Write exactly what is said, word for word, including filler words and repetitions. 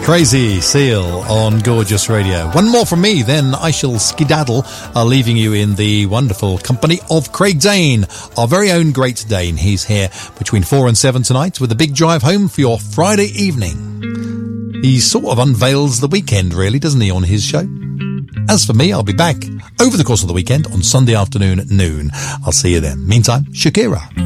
Crazy Seal on Gorgeous Radio. One more from me, then I shall skedaddle, uh, leaving you in the wonderful company of Craig Dane, our very own Great Dane. He's here between four and seven tonight with a big drive home for your Friday evening. He sort of unveils the weekend, really, doesn't he, on his show? As for me, I'll be back over the course of the weekend on Sunday afternoon at noon. I'll see you then. Meantime, Shakira.